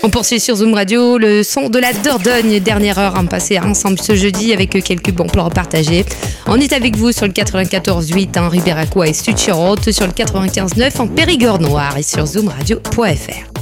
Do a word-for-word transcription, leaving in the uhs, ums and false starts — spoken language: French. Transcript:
On poursuit sur Zoom Radio le son de la Dordogne. Dernière heure à passer ensemble ce jeudi avec quelques bons plans partagés. On est avec vous sur le quatre-vingt-quatorze huit en Ribéracois et Sud-Chirote, sur le quatre-vingt-quinze neuf en Périgord Noir et sur zoom radio point f r.